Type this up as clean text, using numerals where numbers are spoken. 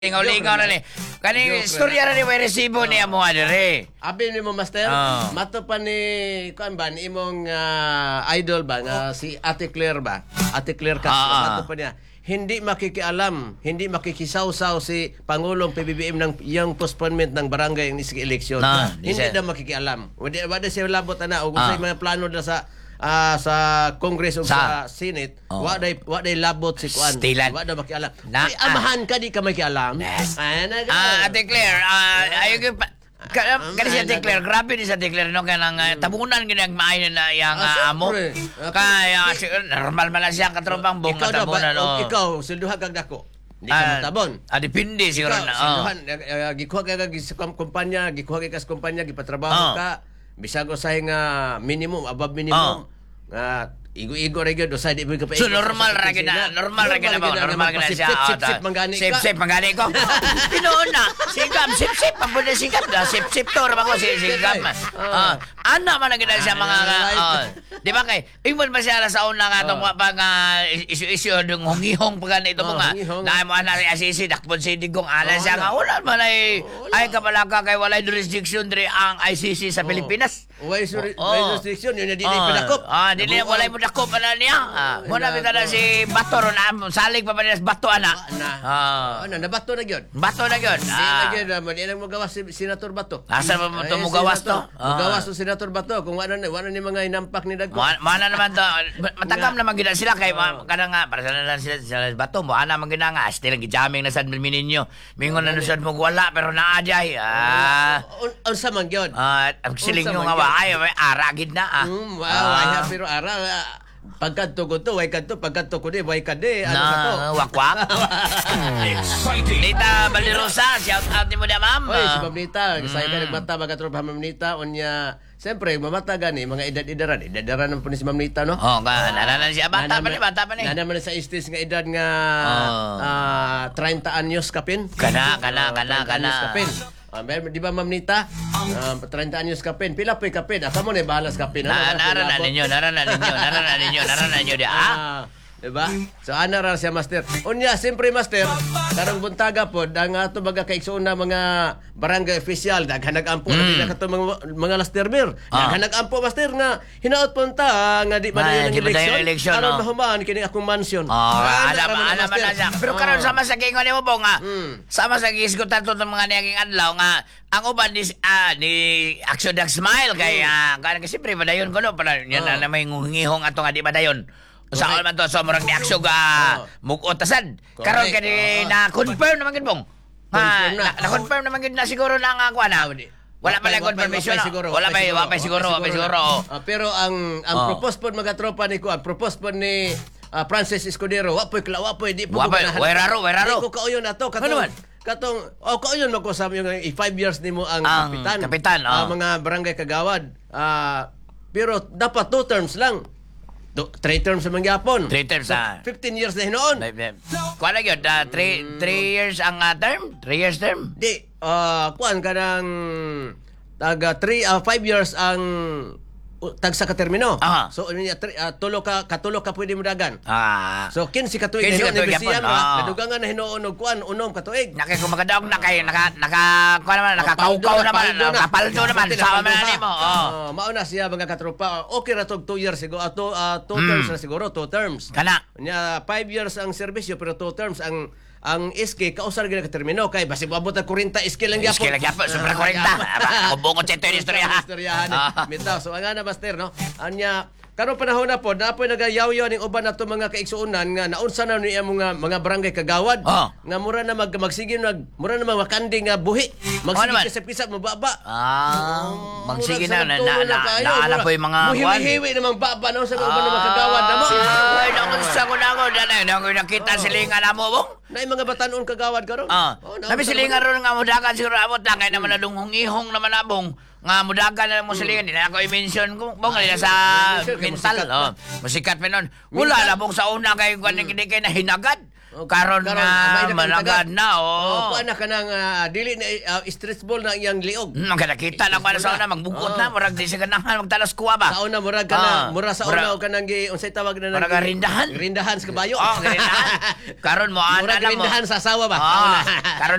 Lingaw-lingaw na ni. Kaning istorya na ni may resibo niya mo dire. Abi ni mo master, mato pa ni kuan ba ni imong idol ba nga si Ate Claire ba? Ate Claire Castro mato pa niya. Hindi makikialam, hindi makikisaw-saw si Pangulong PBBM ng yung postponement ng barangay ng eleksyon. Hindi na makikialam. Wala siya labot na o kung mga plano na sa Congress o sa Senate, wa day labot si kuan. Wa daw makialam. Amahan ka di ka makialam. Yes. Ate Claire, ayo kasi si Ate Claire, grabe ni si Ate Claire no kanang tabunan ginang maayo na yang amo. Kaya normal man lang siya katrombang bong tabunan no. Ikaw silduha kag dako. Di ka matabon. Depende siguro na. Silduhan gikuha ka sa kumpanya, gikuha ka sa kumpanya, gipatrabaho ka. Bisag usahay nga minimum, above minimum. Igo-igo ra gyud usay di ka pa. So normal ra gyud na, normal siya. Sip mangani ka. Sip mangani ko. Pinoon na. Sip pabuda sikap da. Sip to ra ko sikap. Ana man gyud siya mga di ba kay ingman ba siya sa una nga tong pag issue dung hongihong pag ito mga dahil mo ana asisi dakpon si digong ala siya nga wala man ay kapalaka kay walay jurisdiction diri ang ICC sa Pilipinas. Why jurisdiction yun di pinakop. Dili walay mo dakop ana niya. Muna bita na si Bato ron salig pa ba niya Bato ana. Na Bato na gyud. Bato na gyud. Di na mo gawas si Senator Bato. Asa mo to mo gawas to? Gawas si Senator Bato kung wala ni mga inampak ni dagko. Mana naman to matagam naman gid sila kay kada nga para na sila Bato mo ana man gid nga still gijaming na sad mininyo. Mingon na sad mo wala pero naadjay. Unsa man gyud? Ang siling yung nga ay aragid na Wow, pero ara pagkadto ko to, way kadto, pagkadto ko di, way kade, ano ka to? Wakwak. Nita Balirosa, shout out ni mo na ma'am. Oy, si Ma'am Nita, saya ka nagmata, magatropa Ma'am Nita, unya, siyempre, mamata gani, mga edad-edaran ng po ni si Ma'am Nita, no? Nananan siya, bata pa ni. Nanaman sa istis nga edad nga 30 anyos kapin. Kana. Di ba Ma'am Nita? 30 anyos kapin. Pila po'y kapin? Asa mo na bahalas kapin? Naranan ninyo dia. Diba? So, ana ra siya, Master. Unya, siyempre, Master, karong buntaga po, ang ato baga kaigsoon na mga barangay official, naghanag-ampo na ka mga lasterbir. Naghanag-ampo, Master, nga hinaot punta, nga di ba na yung eleksyon? Karong mahumaan, kini akong mansion. Ana man na siya. Pero karon sama sa gingon ni mo po nga, sama sa gisgutan to ng mga niyaging adlaw nga, ang uban ni Action Dag Smile, kaya siyempre, badayon ko no, para yan na may ngihong ato nga di badayon. Saan man to so murag ni aksyo ga mukotasan. Karon kani na confirm naman gid bong. Na confirm naman gid na siguro na nga kuan na. Wala pa lang confirmation. Wala pa siguro. Pero ang propose pod mga tropa ni kuan, propose pod ni Francis Escudero, wa poy di po. Weraro. Di ko kauyon ato katong kauyon mo ko sa yung 5 years nimo ang kapitan. Mga barangay kagawad. Pero dapat 2 terms lang. 3 terms sa mangyapon. 3 terms 15 years na hinoon. Kuan lang yun, 3 years ang term? 3 years term? Di, kuan ka ng 5 years ang tagsa ka termino. So, tulo ka pwede mo dagan. So, 15 ka tuig na yun. Nebisiyang nadugangan na hinoon og kuan, unom ka tuig. Kung magadaog na kayo, nakakaukaw naman, nakapaldo naman. Sama man na mo. Mauna siya mga katropa. Okay ra tog 2 years siguro. 2 terms na siguro, 2 terms. Kana. 5 years ang serbisyo, pero 2 terms ang SK kausar gina ka termino kay basi moabot ang 40 SK lang gyapon. SK lang gyapon, sobra 40. Kubungot sa ito yung istoryahan. Mitaw, so nga na Master, no? Anya karong panahon na po, napoy nagayaw-yaw ning uban nato mga kaigsuonan nga naunsa na niya mga barangay kagawad nga mura na magsige mura na makandi nga buhi. Magsige kisap-kisap mababa. Magsige na naala po yung mga hiwi-hiwi namang baba na sa uban ng mga kagawad na mo. Ay, nakunsa ko na ako nakita silingan na mo bong. Nay mga batanon kagawad karon. Nabi silingan ron nga mudagan siguro amot lang kay naman na lunghong-ihong naman abong. Nga mudagan na mo silingan di na ako i-mention ko bong nila sa mental. Musikat pa nun. Wala na bong sa una kay hindi kay na hinagad. Karon nga malagad na Kuan na kanang dili na stress ball na iyang liog. Magkakita lang ba sa una magbugot na murag di sa ganahan magtalas kuha ba. Sa una murag kana mura sa una kanang unsay tawag na murag rindahan. Rindahan sa kabayo. Rindahan. Karon mo ana murag na mo. rindahan sa asawa ba? Karon